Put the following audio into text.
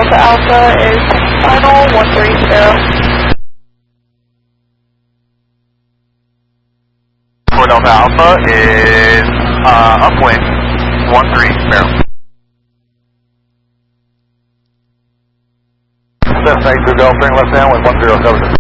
Delta Alpha is final 130. 4 Delta Alpha is upwind 13 barrel. 782 Delta, left down with 10 coverage.